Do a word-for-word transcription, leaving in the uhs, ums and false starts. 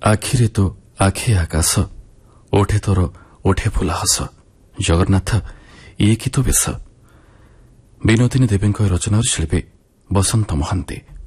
ଆଖିରେ ତୋ ଆଖି ଆକାଶ, ଓଠେ ତୋର ଓଠେ ଫୁଲା ହସ। ଜଗନ୍ନାଥ ଇଏ କି ତ ବେଶ। ବିନୋଦିନୀ ଦେବୀଙ୍କ ରଚନାର ଶିଳ୍ପୀ ବସନ୍ତ ମହାନ୍ତି।